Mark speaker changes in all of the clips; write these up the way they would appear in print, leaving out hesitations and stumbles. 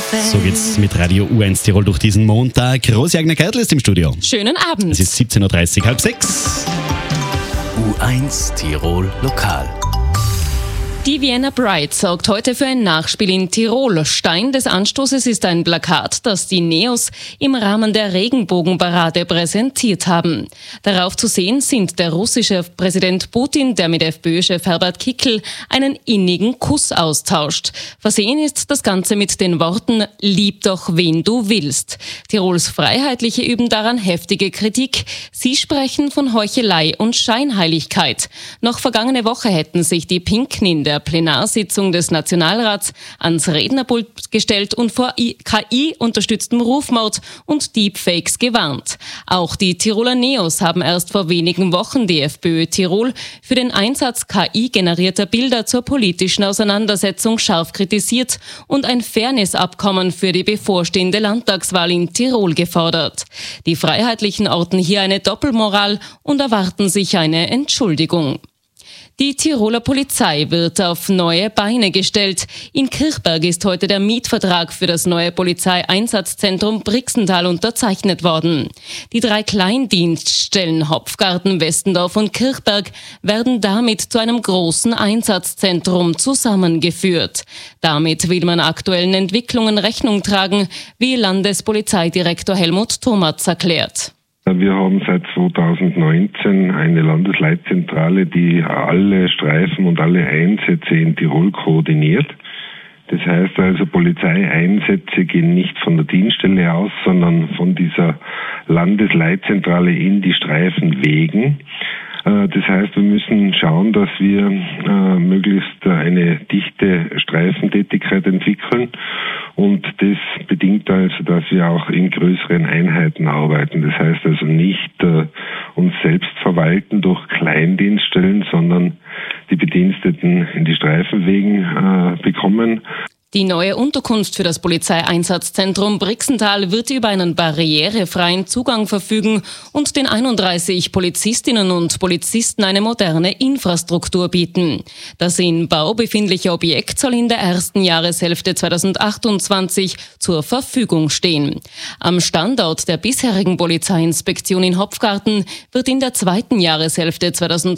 Speaker 1: So geht's mit Radio U1 Tirol durch diesen Montag. Rosi Agner-Keitl ist im Studio.
Speaker 2: Schönen Abend.
Speaker 1: Es ist 17.30 Uhr, halb 6.
Speaker 3: U1 Tirol Lokal.
Speaker 2: Die Vienna Pride sorgt heute für ein Nachspiel in Tirol. Stein des Anstoßes ist ein Plakat, das die Neos im Rahmen der Regenbogenparade präsentiert haben. Darauf zu sehen sind der russische Präsident Putin, der mit FPÖ-Chef Herbert Kickl einen innigen Kuss austauscht. Versehen ist das Ganze mit den Worten "Lieb doch, wen du willst". Tirols Freiheitliche üben daran heftige Kritik. Sie sprechen von Heuchelei und Scheinheiligkeit. Noch vergangene Woche hätten sich die Pinken in der Plenarsitzung des Nationalrats ans Rednerpult gestellt und vor KI-unterstütztem Rufmord und Deepfakes gewarnt. Auch die Tiroler Neos haben erst vor wenigen Wochen die FPÖ Tirol für den Einsatz KI-generierter Bilder zur politischen Auseinandersetzung scharf kritisiert und ein Fairness-Abkommen für die bevorstehende Landtagswahl in Tirol gefordert. Die Freiheitlichen orten hier eine Doppelmoral und erwarten sich eine Entschuldigung. Die Tiroler Polizei wird auf neue Beine gestellt. In Kirchberg ist heute der Mietvertrag für das neue Polizeieinsatzzentrum Brixental unterzeichnet worden. Die 3 Kleindienststellen Hopfgarten, Westendorf und Kirchberg werden damit zu einem großen Einsatzzentrum zusammengeführt. Damit will man aktuellen Entwicklungen Rechnung tragen, wie Landespolizeidirektor Helmut Thomatz erklärt.
Speaker 4: Wir haben seit 2019 eine Landesleitzentrale, die alle Streifen und alle Einsätze in Tirol koordiniert. Das heißt also, Polizeieinsätze gehen nicht von der Dienststelle aus, sondern von dieser Landesleitzentrale in die Streifenwegen. Das heißt, wir müssen schauen, dass wir möglichst eine dichte Streifentätigkeit entwickeln, und das bedingt also, dass wir auch in größeren Einheiten arbeiten. Das heißt also nicht uns selbst verwalten durch Kleindienststellen, sondern die Bediensteten in die Streifenwegen bekommen.
Speaker 2: Die neue Unterkunft für das Polizeieinsatzzentrum Brixental wird über einen barrierefreien Zugang verfügen und den 31 Polizistinnen und Polizisten eine moderne Infrastruktur bieten. Das in Bau befindliche Objekt soll in der ersten Jahreshälfte 2028 zur Verfügung stehen. Am Standort der bisherigen Polizeiinspektion in Hopfgarten wird in der zweiten Jahreshälfte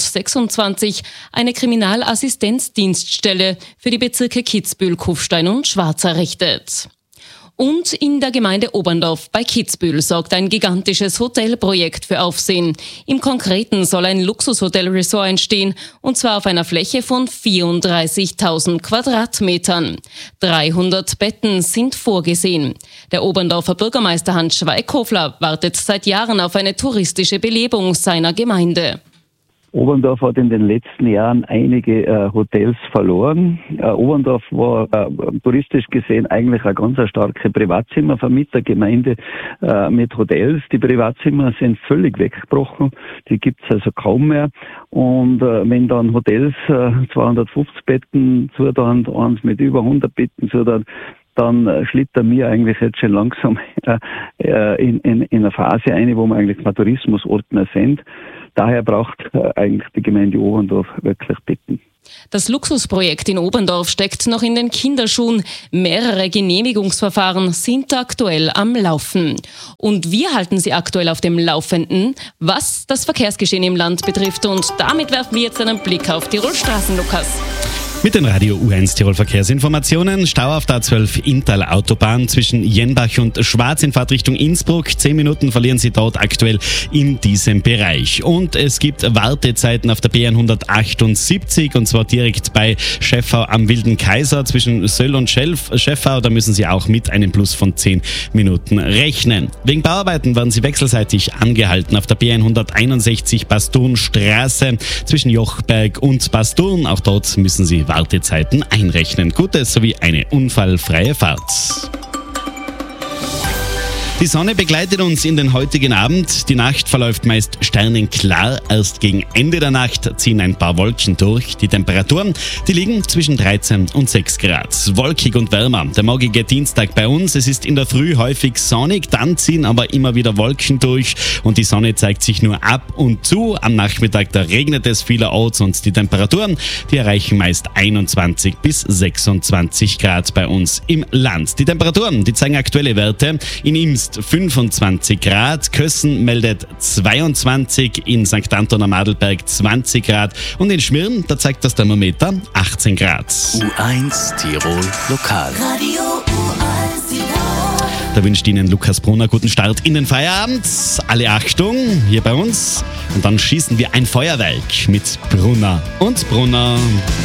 Speaker 2: 2026 eine Kriminalassistenzdienststelle für die Bezirke Kitzbühel, Kufstein und Schwaz errichtet. Und in der Gemeinde Oberndorf bei Kitzbühel sorgt ein gigantisches Hotelprojekt für Aufsehen. Im Konkreten soll ein Luxushotel-Resort entstehen, und zwar auf einer Fläche von 34.000 Quadratmetern. 300 Betten sind vorgesehen. Der Oberndorfer Bürgermeister Hans Schweighöfler wartet seit Jahren auf eine touristische Belebung seiner Gemeinde.
Speaker 5: Oberndorf hat in den letzten Jahren einige Hotels verloren. Oberndorf war touristisch gesehen eigentlich eine ganz starke Privatzimmervermietergemeinde mit Hotels. Die Privatzimmer sind völlig weggebrochen, die gibt's also kaum mehr. Und wenn dann Hotels 250 Betten zutan, eins mit über 100 Betten zutan, dann schlittern wir eigentlich jetzt schon langsam in eine Phase ein, wo wir eigentlich kein Tourismusort mehr sind. Daher braucht eigentlich die Gemeinde Oberndorf wirklich Betten.
Speaker 2: Das Luxusprojekt in Oberndorf steckt noch in den Kinderschuhen. Mehrere Genehmigungsverfahren sind aktuell am Laufen. Und wir halten Sie aktuell auf dem Laufenden, was das Verkehrsgeschehen im Land betrifft. Und damit werfen wir jetzt einen Blick auf Tirol Straßen, Lukas.
Speaker 1: Mit den Radio U1 Tirol Verkehrsinformationen. Stau auf der A12 Inntal Autobahn zwischen Jenbach und Schwaz in Fahrtrichtung Innsbruck. 10 Minuten verlieren Sie dort aktuell in diesem Bereich. Und es gibt Wartezeiten auf der B178, und zwar direkt bei Schäffau am Wilden Kaiser zwischen Söll und Schäffau. Da müssen Sie auch mit einem Plus von 10 Minuten rechnen. Wegen Bauarbeiten werden Sie wechselseitig angehalten auf der B161 Basturnstraße zwischen Jochberg und Basturn. Auch dort müssen Sie Wartezeiten einrechnen. Gutes sowie eine unfallfreie Fahrt. Die Sonne begleitet uns in den heutigen Abend. Die Nacht verläuft meist sternenklar. Erst gegen Ende der Nacht ziehen ein paar Wolken durch. Die Temperaturen, die liegen zwischen 13 und 6 Grad. Wolkig und wärmer. Der morgige Dienstag bei uns. Es ist in der Früh häufig sonnig, dann ziehen aber immer wieder Wolken durch und die Sonne zeigt sich nur ab und zu. Am Nachmittag, da regnet es vielerorts und die Temperaturen, die erreichen meist 21 bis 26 Grad bei uns im Land. Die Temperaturen, die zeigen aktuelle Werte. In Imst 25 Grad, Kössen meldet 22, in St. Anton am Adelberg 20 Grad und in Schmirn, da zeigt das Thermometer 18 Grad.
Speaker 3: U1 Tirol Lokal.
Speaker 6: Radio U1 Tirol.
Speaker 1: Da wünscht Ihnen Lukas Brunner guten Start in den Feierabend. Alle Achtung, hier bei uns. Und dann schießen wir ein Feuerwerk mit Brunner und Brunner.